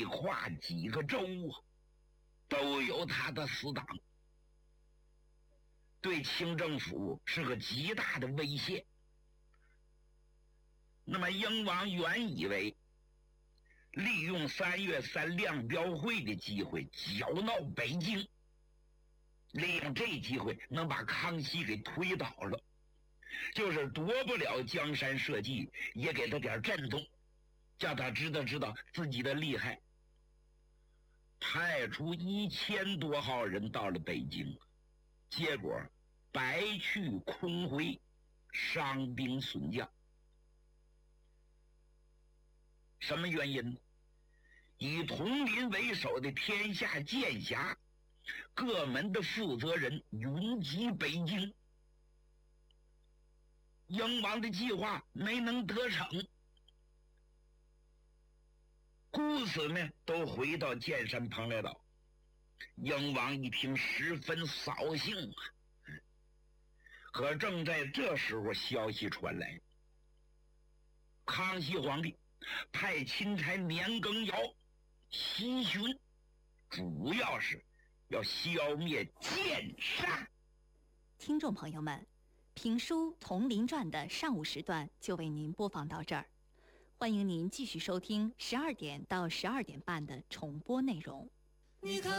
北跨几个州啊，都有他的死党，对清政府是个极大的威胁。那么英王原以为利用3月3亮标会的机会搅闹北京，利用这机会能把康熙给推倒了，就是夺不了江山社稷，也给他点震动，叫他知道自己的厉害。派出1000多号人到了北京，结果白去空回，伤兵损将。什么原因呢？以统领为首的天下剑侠各门的负责人云集北京，英王的计划没能得逞，故此呢都回到剑山蓬莱岛。英王一听十分扫兴啊，可正在这时候，消息传来，康熙皇帝派钦差年羹尧西巡，主要是要消灭剑山。 听众朋友们，评书《铜陵传》的上午时段就为您播放到这儿，欢迎您继续收听12点到12点半的重播内容。你看